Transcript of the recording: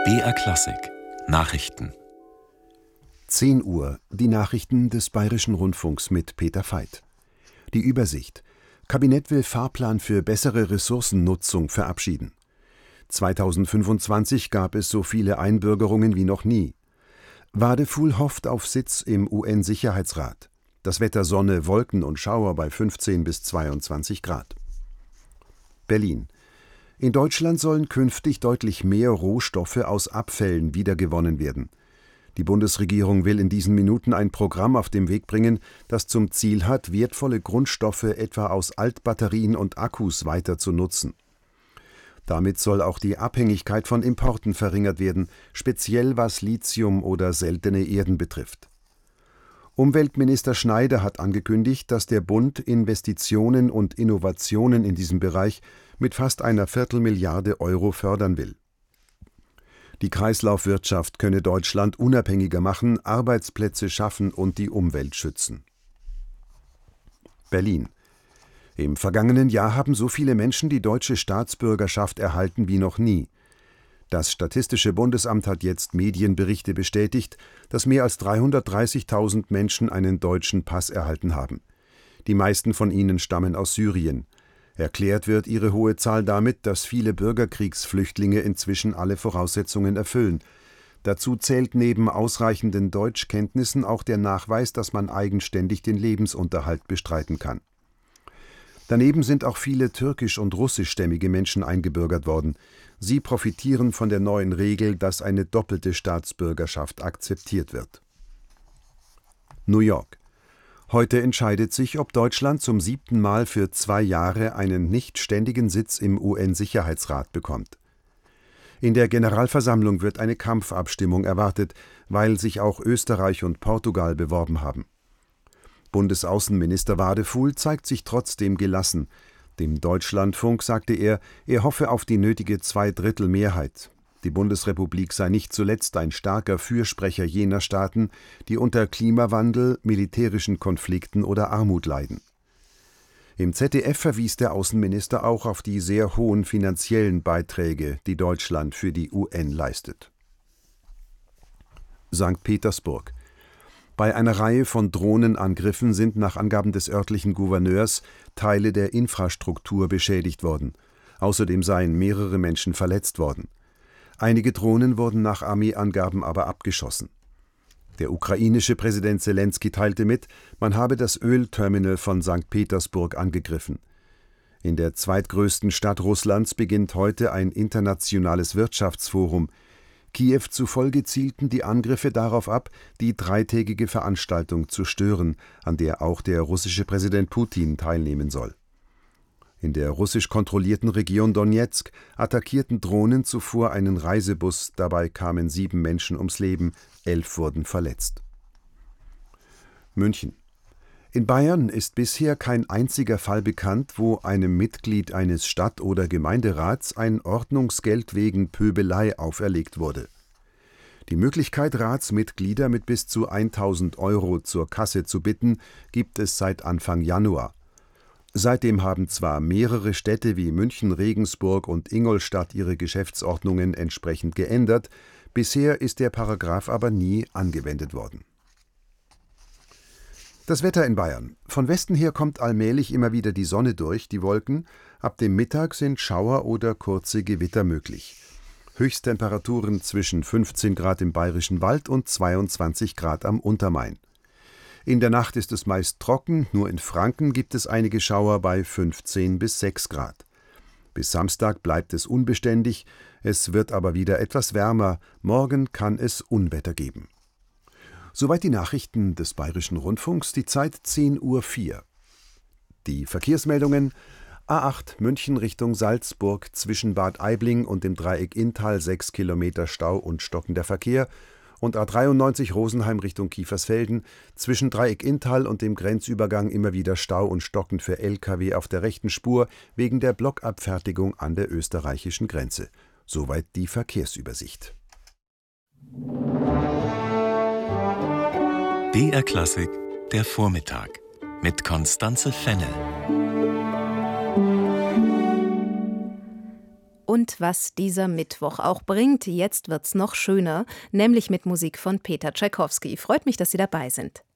BR Klassik Nachrichten. 10 Uhr, die Nachrichten des Bayerischen Rundfunks mit Peter Veit. Die Übersicht: Kabinett will Fahrplan für bessere Ressourcennutzung verabschieden. 2025 gab es so viele Einbürgerungen wie noch nie. Wadefuhl hofft auf Sitz im UN-Sicherheitsrat. Das Wetter: Sonne, Wolken und Schauer bei 15 bis 22 Grad. Berlin: In Deutschland sollen künftig deutlich mehr Rohstoffe aus Abfällen wiedergewonnen werden. Die Bundesregierung will in diesen Minuten ein Programm auf den Weg bringen, das zum Ziel hat, wertvolle Grundstoffe etwa aus Altbatterien und Akkus weiter zu nutzen. Damit soll auch die Abhängigkeit von Importen verringert werden, speziell was Lithium oder seltene Erden betrifft. Umweltminister Schneider hat angekündigt, dass der Bund Investitionen und Innovationen in diesem Bereich mit fast einer Viertelmilliarde Euro fördern will. Die Kreislaufwirtschaft könne Deutschland unabhängiger machen, Arbeitsplätze schaffen und die Umwelt schützen. Berlin: Im vergangenen Jahr haben so viele Menschen die deutsche Staatsbürgerschaft erhalten wie noch nie. Das Statistische Bundesamt hat jetzt Medienberichte bestätigt, dass mehr als 330.000 Menschen einen deutschen Pass erhalten haben. Die meisten von ihnen stammen aus Syrien. Erklärt wird ihre hohe Zahl damit, dass viele Bürgerkriegsflüchtlinge inzwischen alle Voraussetzungen erfüllen. Dazu zählt neben ausreichenden Deutschkenntnissen auch der Nachweis, dass man eigenständig den Lebensunterhalt bestreiten kann. Daneben sind auch viele türkisch- und russischstämmige Menschen eingebürgert worden. Sie profitieren von der neuen Regel, dass eine doppelte Staatsbürgerschaft akzeptiert wird. New York: Heute entscheidet sich, ob Deutschland zum 7. Mal für 2 Jahre einen nicht ständigen Sitz im UN-Sicherheitsrat bekommt. In der Generalversammlung wird eine Kampfabstimmung erwartet, weil sich auch Österreich und Portugal beworben haben. Bundesaußenminister Wadefuhl zeigt sich trotzdem gelassen. Dem Deutschlandfunk sagte er, er hoffe auf die nötige Zweidrittelmehrheit. Die Bundesrepublik sei nicht zuletzt ein starker Fürsprecher jener Staaten, die unter Klimawandel, militärischen Konflikten oder Armut leiden. Im ZDF verwies der Außenminister auch auf die sehr hohen finanziellen Beiträge, die Deutschland für die UN leistet. St. Petersburg: Bei einer Reihe von Drohnenangriffen sind nach Angaben des örtlichen Gouverneurs Teile der Infrastruktur beschädigt worden. Außerdem seien mehrere Menschen verletzt worden. Einige Drohnen wurden nach Armeeangaben aber abgeschossen. Der ukrainische Präsident Selenskyj teilte mit, man habe das Ölterminal von St. Petersburg angegriffen. In der zweitgrößten Stadt Russlands beginnt heute ein internationales Wirtschaftsforum. Kiew zufolge zielten die Angriffe darauf ab, die 3-tägige Veranstaltung zu stören, an der auch der russische Präsident Putin teilnehmen soll. In der russisch kontrollierten Region Donezk attackierten Drohnen zuvor einen Reisebus, dabei kamen 7 Menschen ums Leben, 11 wurden verletzt. München: In Bayern ist bisher kein einziger Fall bekannt, wo einem Mitglied eines Stadt- oder Gemeinderats ein Ordnungsgeld wegen Pöbelei auferlegt wurde. Die Möglichkeit, Ratsmitglieder mit bis zu 1.000 Euro zur Kasse zu bitten, gibt es seit Anfang Januar. Seitdem haben zwar mehrere Städte wie München, Regensburg und Ingolstadt ihre Geschäftsordnungen entsprechend geändert, bisher ist der Paragraph aber nie angewendet worden. Das Wetter in Bayern: Von Westen her kommt allmählich immer wieder die Sonne durch die Wolken, ab dem Mittag sind Schauer oder kurze Gewitter möglich. Höchsttemperaturen zwischen 15 Grad im Bayerischen Wald und 22 Grad am Untermain. In der Nacht ist es meist trocken, nur in Franken gibt es einige Schauer bei 15 bis 6 Grad. Bis Samstag bleibt es unbeständig, es wird aber wieder etwas wärmer, morgen kann es Unwetter geben. Soweit die Nachrichten des Bayerischen Rundfunks, die Zeit 10:04 Uhr. Die Verkehrsmeldungen: A8 München Richtung Salzburg zwischen Bad Aibling und dem Dreieck Inntal 6 Kilometer Stau und stockender Verkehr und A93 Rosenheim Richtung Kiefersfelden zwischen Dreieck Inntal und dem Grenzübergang immer wieder Stau und stockend für Lkw auf der rechten Spur wegen der Blockabfertigung an der österreichischen Grenze. Soweit die Verkehrsübersicht. BR Klassik, der Vormittag mit Constanze Fennel. und was dieser Mittwoch auch bringt. Jetzt wird's noch schöner, nämlich mit Musik von Peter Tschaikowski. Freut mich, dass Sie dabei sind.